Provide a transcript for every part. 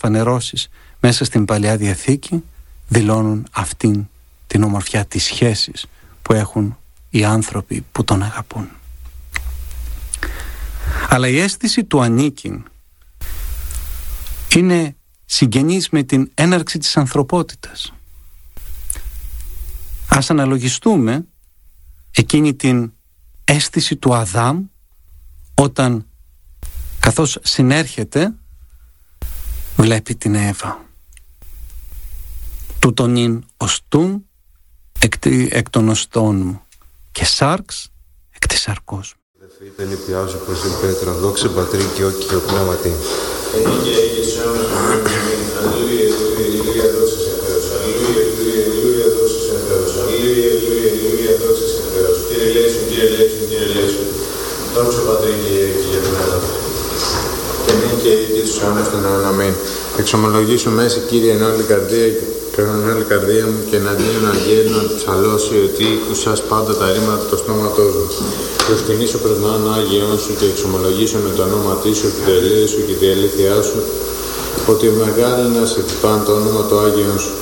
φανερώσεις μέσα στην Παλαιά Διαθήκη δηλώνουν αυτήν την ομορφιά της σχέσης που έχουν οι άνθρωποι που τον αγαπούν. Αλλά η αίσθηση του ανήκειν είναι συγγενής με την έναρξη της ανθρωπότητας. Ας αναλογιστούμε εκείνη την αίσθηση του Αδάμ όταν, καθώς συνέρχεται, βλέπει την Εύα. Τούτον ειν οστούν εκ των οστών μου και σάρξ εκ της σαρκός μου. Είτε νηπιάζω προς την Πέτρα, δόξε Πατρί και όκει και ο Πνεύματι. Ενίκαια Ήγες αιώνας του Αλληλούια, Αλληλούια, δόξα σε Θεός. Αλληλούια, Αλληλούια, δόξα σε Θεός. Αλληλούια, Αλληλούια, δόξα σε Θεός. Κύριε Λέησον, Κύριε Λέησον, Κύριε Λέησον. Δόξα Πατρί και ο Πνεύματι. Ενίκαια Ήγες αιώνας του αιώνα, αμήν. Εξομολογήσω μέσα, Κύριε, εν όλη καρδία και εν όλη καρδία μου και εναντίον αγγέλων να ψαλώσει ότι ήκουσας πάντα τα ρήματα του στόματός μου. Προσκυνήσω προς τον Άγιον σου και εξομολογήσω με το όνομά σου και το ελέη σου και τη αλήθειά σου ότι μεγάλυνας επιπάν το όνομα του Άγιον σου.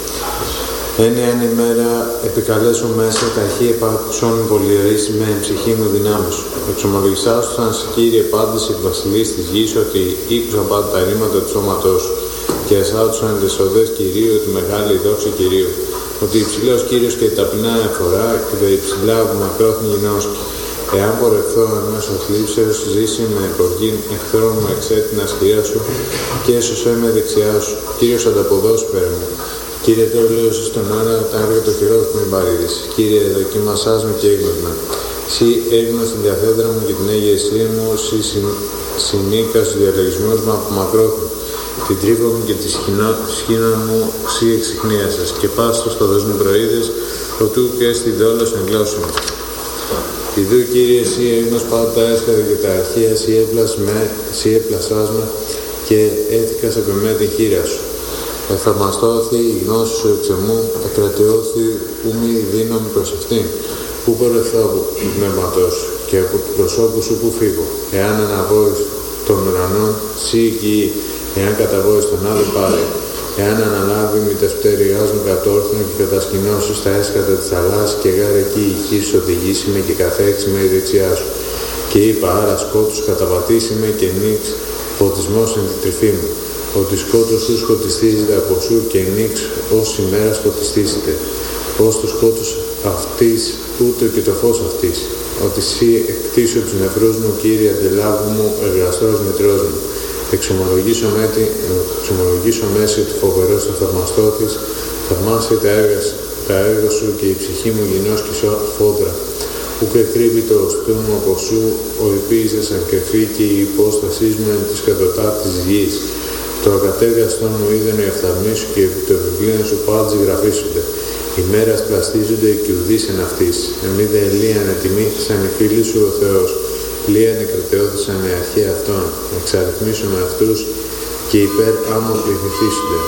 Έννοια ημέρα επικαλέσω μέσα ταχύ επάξον πολυερείς με ψυχή μου δυνάμεις σου. Εξομολογησάς του σαν Κύριε πάντες εκ βασιλείς της γης ότι ήκουσαν πάντα τα ρήματα του σώματός σου και εσάτουσαν τις οδές Κυρίου τη μεγάλη δόξη Κυρίου. Ότι υψηλός Κύριος και ταπεινά εφορά και το υψηλά που μακρόθεν γινώσκει. Εάν πορευθώ εν μέσω θλίψεως, ζήσει με εποργήν εχθρών μου εξέτεινα σκυριά σου και έσωσέ με δεξιά σου. Κύριος ανταποδός πέρα μου. Κύριε τέλειος στον ώρα, τα έργα του χειρός που με παρήδεις. Κύριε δοκιμασάς με και έγνωσμα. Συ έγνω στην διαθέτρα μου και την έγιεσή μου, συ συνήκα στους διαλογισμούς μου από μακρόθεν. Την τρύπα μου και τη σχήνα μου, συ εξυχνίασας. Και πάστος στο δεσμού προείδες, οτού και στη δόλος εν γλώσσα μου. Ιδού Κύριε, εσύ έγνος πάντα τα έσχατα και τα αρχεία, εσύ έπλασάς με και έθηκας από με την χείρα σου. Εφαρμαστώθη η γνώση σου εξ εμού, εκρατεώθη ου μη δύναμη προς αυτήν, που πορευθώ από του πνεύματός σου και από του προσώπου σου που φύγω. Εάν αναβώ των ουρανών, σύ εκεί, εάν καταβώ στον άλλο πάρε. Εάν αναλάβει με τα πτέρυγάς μου κατόρθωνο και κατασκηνώσει στα έσκατα της θαλάσσης και γάρε εκεί η γη σου οδηγήσει με και καθέξει με η δεξιά σου. Και είπα άρα σκότους καταπατήσει με και νύξ φωτισμός εν τη τρυφή μου. Ότι σκότος του σκοτιστίζεται από σου και νύξ ως ημέρα σκοτιστίζεται. Ως το σκότος αυτής ούτε και το φως αυτής. Ότι σύ εκτίσω τους νεφρούς μου Κύριε αντελάβου μου εργαστός μητρός μου. Εξομολογήσω μέση του φοβερός θα θαυμαστώθης, θαυμάσαι τα έργα σου και η ψυχή μου γινώς και φόδρα. Που και κρύβει το οστού μου από σου, ο επίησες αν κρυφή και η υπόστασή μου εν της κατωτά της γης. Το ακατέργαστό μου είδεν οι οφθαλμοί σου και επί το βιβλίο σου πάντες γραφήσονται. Οι μέρας πλαστίζονται και ουδείς εν αυτής. Εμεί δε ελίαν ετιμήθησαν οι φίλοι σου ο Θεός. Λίαν εκρατεώθησαν οι αρχαίοι αυτών. Εξαριθμίσουμε αυτούς και υπέρ άμμο πληθυθήσονται.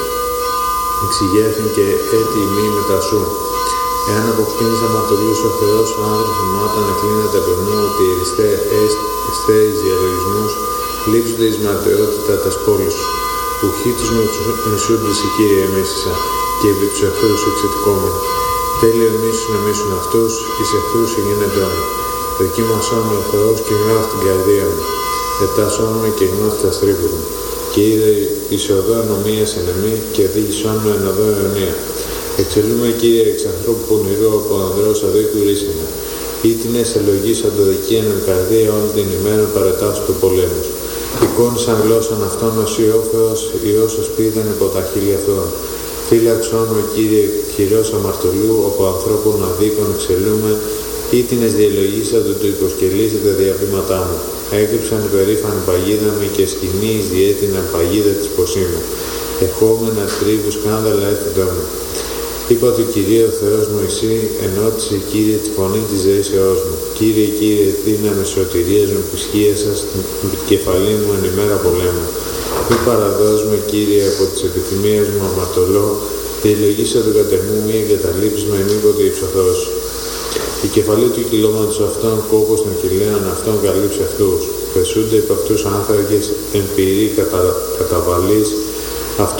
Εξηγέθην και έτη ημί μετά σου. Εάν αποκτήνεις αμαρτωλούς ο Θεός, ο άνδρας θυμάτων εκλίνεται από μου ότι οι εστέεις διαλογισμούς λείψονται εις ματαιότητα τας πόλης σου. Που χεί τους μισούντες η Κύριε εμίσησα και επί τους εχθρούς σου εξαιτικόμεν. Τέλειο μίσους να μίσουν αυτούς, εις εχθρούς εγίνετόν. Δοκίμασόν με ο Θεός και γνώθη την καρδία μου. Ετάσόν με και γνώθη τα στρίβου μου. Και είδε εις οδό ανομίας εν εμή και δίγησόν με εν οδό αιωνία. Εξελούμε Κύριε εξ ανθρώπου πονηρού από ανδρός αδίκου ρίσιμα. Ήτινες ελογίσαν το δικαίαν εν καρδία όλη την ημέρα παρετάσου του πολέμου. Εικόνισαν γλώσσαν αυτόν ως Υιόφεος, Υιός ως πήδαν υπό τα χείλη αυτών. Φύλαξόν με Κύριε χειρός αμαρτωλού, από ανθρώπων αδίκων εξελούμε, ήτινες διελογίσατε του υποσκελίσετε διαβήματά μου. Έκρυψαν περήφανη παγίδα μου και σκηνής διέτειναν παγίδα της ποσίμου. Εχόμενα τρίβου σκάνδαλα έφυντό μου. Είπα του Κυρίου ο Θεός μου εσύ, ενώτησε Κύριε τη φωνή της ζήσεώς μου. Κύριε, Κύριε, δύναμη σωτηρίας μου που σχίασα στην κεφαλή μου εν ημέρα πολέμου. Μη παραδώσ' με Κύριε από τις επιθυμίες μου αμαρτωλό, διελογήσα του κατεμού μη εγκαταλείψεις με ενίποτε υψωθώς. Η κεφαλή του κυλώματος αυτών, κόπος των χιλίων αυτών καλύψει αυτούς. Πεσούνται υπ' αυτούς άνθρακες, εμπειροί καταβαλείς,